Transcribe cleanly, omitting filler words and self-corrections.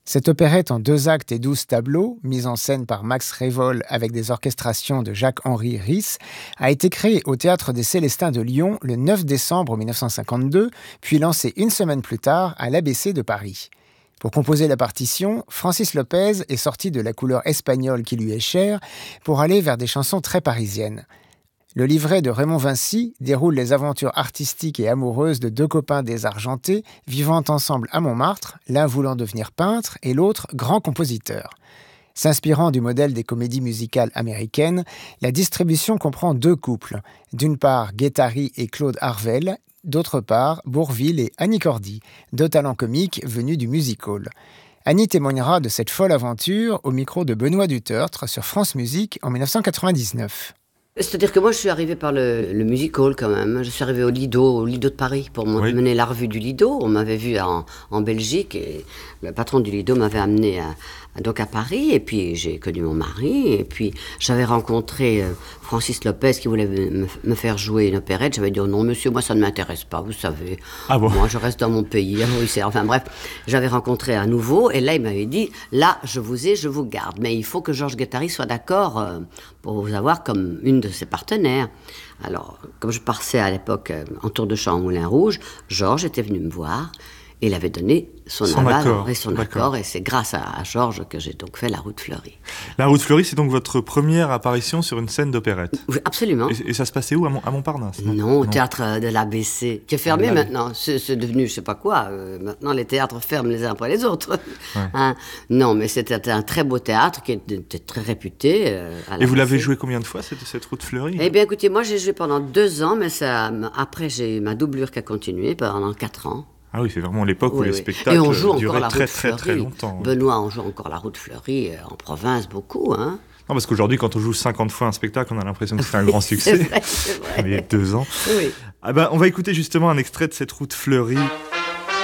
Cette opérette en 2 actes et 12 tableaux, mise en scène par Max Révol avec des orchestrations de Jacques-Henri Ris, a été créée au Théâtre des Célestins de Lyon le 9 décembre 1952, puis lancée une semaine plus tard à l'ABC de Paris. Pour composer la partition, Francis Lopez est sorti de la couleur espagnole qui lui est chère pour aller vers des chansons très parisiennes. Le livret de Raymond Vincy déroule les aventures artistiques et amoureuses de 2 copains désargentés vivant ensemble à Montmartre, l'un voulant devenir peintre et l'autre grand compositeur. S'inspirant du modèle des comédies musicales américaines, la distribution comprend 2 couples. D'une part, Guettari et Claude Harvel, d'autre part, Bourvil et Annie Cordy, 2 talents comiques venus du music-hall. Annie témoignera de cette folle aventure au micro de Benoît Dutertre sur France Musique en 1999. C'est-à-dire que moi, je suis arrivée par le music hall quand même. Je suis arrivée au Lido de Paris pour mener la revue du Lido. On m'avait vu en Belgique et le patron du Lido m'avait amené donc à Paris. Et puis, j'ai connu mon mari. Et puis, j'avais rencontré Francis Lopez qui voulait me faire jouer une opérette. J'avais dit oh non, monsieur, moi, ça ne m'intéresse pas, vous savez. Ah bon? Moi, je reste dans mon pays, à Bruxelles. Enfin bref, j'avais rencontré à nouveau. Et là, il m'avait dit là, je vous garde. Mais il faut que Georges Guettari soit d'accord pour vous avoir comme une de ses partenaires. Alors, comme je passais à l'époque en tour de chant au Moulin Rouge, Georges était venu me voir et il avait donné son aval et son accord. Et c'est grâce à Georges que j'ai donc fait La Route Fleurie. La Route Fleurie, c'est donc votre première apparition sur une scène d'opérette? Oui, absolument. Et ça se passait où? À Montparnasse? Non, au théâtre de l'ABC, qui est fermé maintenant. C'est devenu je sais pas quoi. Maintenant, les théâtres ferment les uns après les autres. Ouais. Non, mais c'était un très beau théâtre qui était très réputé. Et vous l'avez joué combien de fois, cette Route Fleurie? Eh bien, écoutez, moi, j'ai joué pendant 2 ans, mais après, j'ai ma doublure qui a continué pendant 4 ans. Ah oui, c'est vraiment l'époque où les spectacles duraient très longtemps. Benoît, on joue encore La Route Fleurie en province, beaucoup. Non, parce qu'aujourd'hui, quand on joue 50 fois un spectacle, on a l'impression que c'est un grand succès. C'est vrai. Il y a 2 ans. Oui. On va écouter justement un extrait de cette Route Fleurie.